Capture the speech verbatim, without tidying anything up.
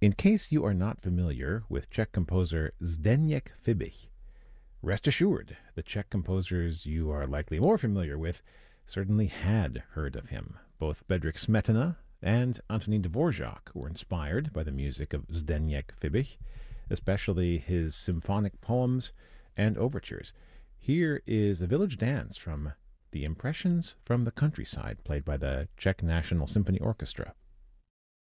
In case you are not familiar with Czech composer Zdeněk Fibich, rest assured the Czech composers you are likely more familiar with certainly had heard of him. Both Bedřich Smetana and Antonín Dvořák were inspired by the music of Zdeněk Fibich, especially his symphonic poems and overtures. Here is a village dance from The Impressions from the Countryside, played by the Czech National Symphony Orchestra.